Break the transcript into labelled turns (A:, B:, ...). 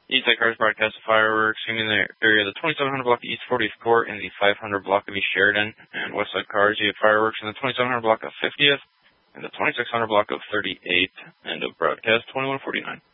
A: E-Tech Cars broadcast fireworks in the area of the 2700 block of East 40th Court and the 500 block of East Sheridan. And Westside Cars, you have fireworks in the 2700 block of 50th and the 2600 block of 38th. End of broadcast 2149.